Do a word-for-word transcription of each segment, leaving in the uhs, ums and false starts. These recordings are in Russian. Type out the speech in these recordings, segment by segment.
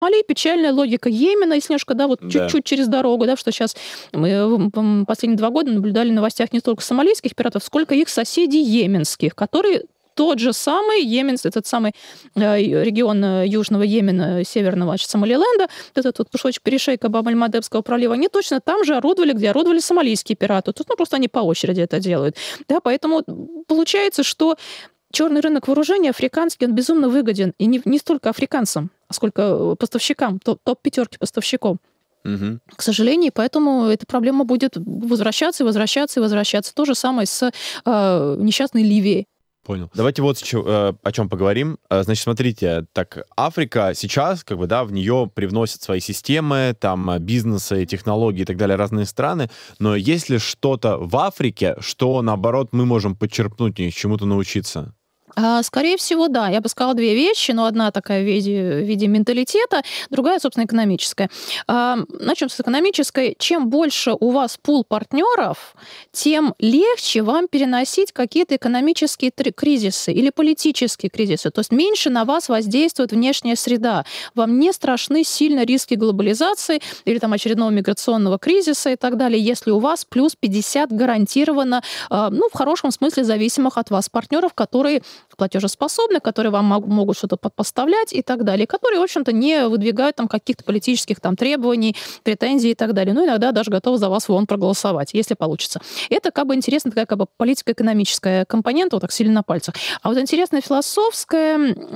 Сомали, печальная логика Йемена, если немножко, да, вот Да. чуть-чуть через дорогу, да, что сейчас мы в последние два года наблюдали в новостях не столько сомалийских пиратов, сколько их соседей йеменских, которые тот же самый Йемен, этот самый э, регион э, Южного Йемена, Северного, значит, Сомалиленда, вот этот вот кусочек перешейка Баб-аль-Мандебского пролива, они точно там же орудовали, где орудовали сомалийские пираты. Тут, ну, просто они по очереди это делают. Да, поэтому получается, что черный рынок вооружений африканский, он безумно выгоден. И не, не столько африканцам, а сколько поставщикам, топ-пятерки поставщиков. Угу. К сожалению, поэтому эта проблема будет возвращаться и возвращаться и возвращаться. То же самое с э, несчастной Ливией. Понял. Давайте вот о чем поговорим. Значит, смотрите, так, Африка сейчас, как бы, да, в нее привносят свои системы, там, бизнесы, технологии и так далее, разные страны, но есть ли что-то в Африке, что, наоборот, мы можем подчерпнуть и чему-то научиться? Скорее всего, да. Я бы сказала две вещи, но одна такая в виде, в виде менталитета, другая, собственно, экономическая. Начнем с экономической. Чем больше у вас пул партнеров, тем легче вам переносить какие-то экономические кризисы или политические кризисы. То есть меньше на вас воздействует внешняя среда. Вам не страшны сильно риски глобализации или там очередного миграционного кризиса и так далее, если у вас плюс пятьдесят гарантированно, ну, в хорошем смысле, зависимых от вас партнеров, которые платежеспособны, которые вам могут что-то поставлять и так далее, которые, в общем-то, не выдвигают там каких-то политических там требований, претензий и так далее. Ну, иногда даже готовы за вас вон проголосовать, если получится. Это как бы интересная такая как бы политико-экономическая компонента, вот так сильно на пальцах. А вот интересная философская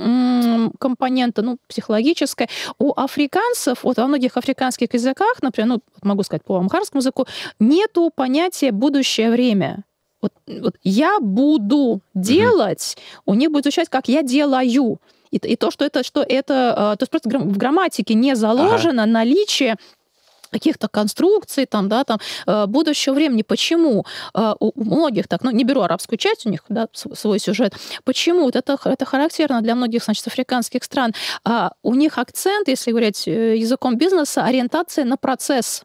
м- компонента, ну, психологическая. У африканцев, вот во многих африканских языках, например, ну, могу сказать по амхарскому языку, нету понятия «будущее время». Вот, вот я буду делать, mm-hmm. у них будет звучать как я делаю. И, и то, что это, что это, то есть просто в грамматике не заложено ага. наличие каких-то конструкций, там, да, там, будущего времени. Почему? У многих так, ну, не беру арабскую часть, у них, да, свой сюжет. Почему? Вот это, это характерно для многих, значит, африканских стран. А у них акцент, если говорить языком бизнеса, ориентация на процесс.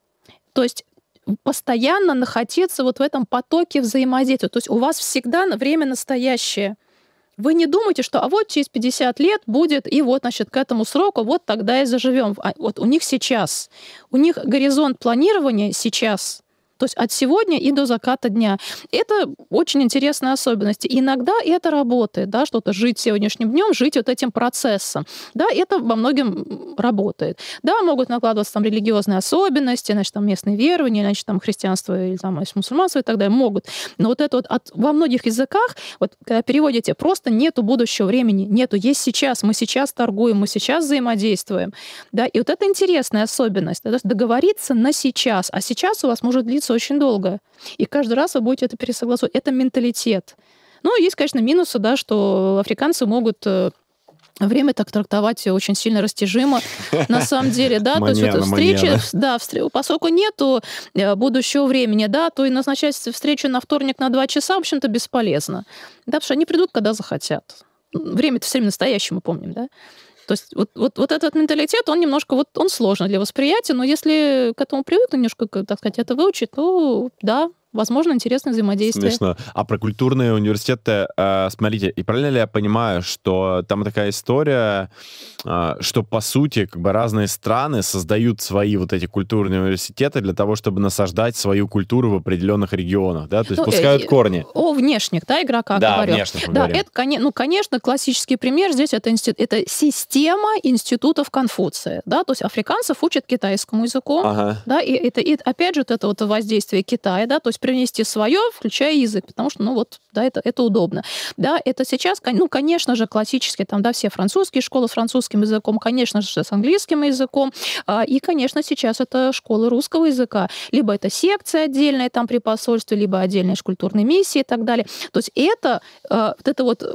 То есть постоянно находиться вот в этом потоке взаимодействия. То есть у вас всегда время настоящее. Вы не думаете, что а вот через пятьдесят лет будет, и вот, значит, к этому сроку вот тогда и заживем. А вот у них сейчас. У них горизонт планирования сейчас. То есть от сегодня и до заката дня. Это очень интересная особенность. И иногда это работает, да, что-то жить сегодняшним днем, жить вот этим процессом. Да, это во многом работает. Да, могут накладываться там религиозные особенности, значит, там местные верования, значит, там христианство или там мусульманство и так далее, могут. Но вот это вот от, во многих языках, вот когда переводите, просто нету будущего времени, нету, есть сейчас, мы сейчас торгуем, мы сейчас взаимодействуем. Да, и вот это интересная особенность. Да, то есть договориться на сейчас, а сейчас у вас может длиться очень долго. И каждый раз вы будете это пересогласовывать. Это менталитет. Ну, есть, конечно, минусы, да, что африканцы могут время так трактовать очень сильно растяжимо. На самом деле, да, то есть вот встречи, да, поскольку нету будущего времени, да, то и назначать встречу на вторник на два часа, в общем-то, бесполезно. Да, потому что они придут, когда захотят. Время-то все время настоящее, мы помним, да. То есть вот, вот, вот этот менталитет, он немножко, вот он сложный для восприятия, но если к этому привыкнуть, немножко, так сказать, это выучить, то да, возможно, интересное взаимодействие. Смешно. А про культурные университеты, э, смотрите, и правильно ли я понимаю, что там такая история, э, что, по сути, как бы разные страны создают свои вот эти культурные университеты для того, чтобы насаждать свою культуру в определенных регионах, да? То есть ну, пускают э, корни. О внешних, да, игроках да, говорю. Внешних да, это, ну, конечно, классический пример здесь это, институт, это система институтов Конфуция, да, то есть африканцев учат китайскому языку, ага. да, и, это, и опять же, вот это вот воздействие Китая, да, то есть принести свое, включая язык, потому что, ну вот, да, это, это удобно. Да, это сейчас, ну, конечно же, классические, там, да, все французские школы с французским языком, конечно же, с английским языком, и, конечно, сейчас это школы русского языка. Либо это секция отдельная там при посольстве, либо отдельные культурные миссии и так далее. То есть это, вот эта вот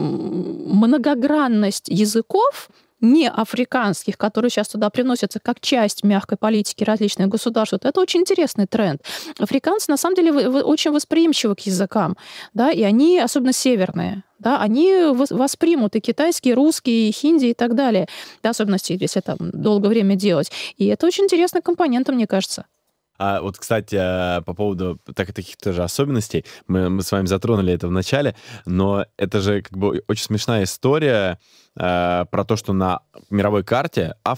многогранность языков, не африканских, которые сейчас туда приносятся как часть мягкой политики различных государств. Вот это очень интересный тренд. Африканцы, на самом деле, очень восприимчивы к языкам, да, и они, особенно северные, да, они воспримут и китайский, и русский, и хинди, и так далее, да, особенно если там долгое время делать. И это очень интересный компонент, мне кажется. А вот, кстати, по поводу так, таких тоже особенностей, мы, мы с вами затронули это в начале, но это же как бы очень смешная история э, про то, что на мировой карте Аф,